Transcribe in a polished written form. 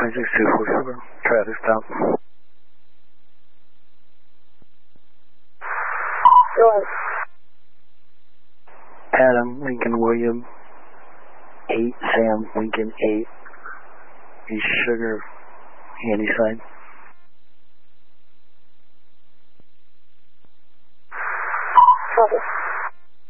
96247, traffic stop. Sure. Adam, Lincoln, William, 8, Sam, Lincoln, 8, East Sugar, handy sign.